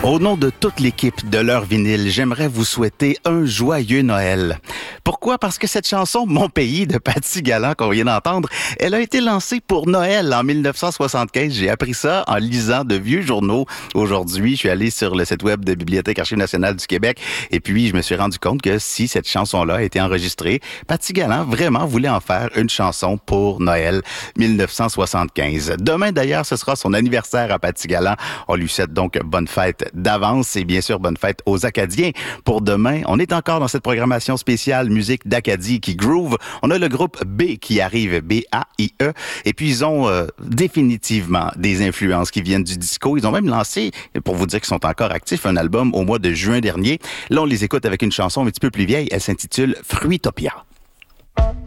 Au nom de toute l'équipe de l'heure vinyle, j'aimerais vous souhaiter un joyeux Noël. Pourquoi? Parce que cette chanson, Mon pays, de Patsy Galland, qu'on vient d'entendre, elle a été lancée pour Noël en 1975. J'ai appris ça en lisant de vieux journaux. Aujourd'hui, je suis allé sur le site web de Bibliothèque Archives nationales du Québec et puis je me suis rendu compte que si cette chanson-là a été enregistrée, Patsy Galland vraiment voulait en faire une chanson pour Noël 1975. Demain, d'ailleurs, ce sera son anniversaire à Patsy Galland. On lui souhaite donc bonne fête d'avance et bien sûr bonne fête aux Acadiens. Pour demain, on est encore dans cette programmation spéciale musique d'Acadie qui groove. On a le groupe B qui arrive, B-A-I-E, et puis ils ont définitivement des influences qui viennent du disco. Ils ont même lancé, pour vous dire qu'ils sont encore actifs, un album au mois de juin dernier. Là, on les écoute avec une chanson un petit peu plus vieille. Elle s'intitule Fruitopia.